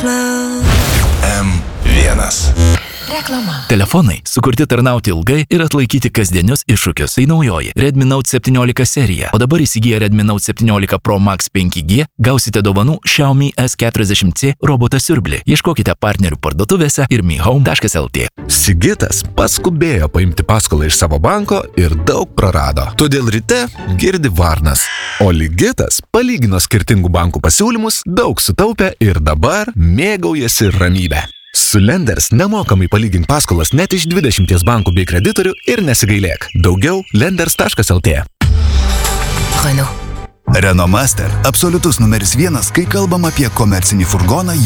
M1. Reklama. Telefonai sukurti tarnauti ilgai ir atlaikyti kasdienius iššūkius. Tai naujoji Redmi Note 17 serija. O dabar įsigiję Redmi Note 17 Pro Max 5G gausite dovanų Xiaomi S40C robotą siurblį. Ieškokite partnerių parduotuvėse ir mihome.lt. Sigitas paskubėjo paimti paskolą iš savo banko ir daug prarado. Todėl ryte girdi varnas. O Ligitas palygino skirtingų bankų pasiūlymus, daug sutaupė ir dabar mėgaujasi ramybę. Su Lenders nemokamai palygink paskolas net iš 20 bankų bei kreditorių ir nesigailėk. Daugiau lenders.lt. Renault. Renault Master – absoliutus numeris 1, kai kalbam apie komercinį furgoną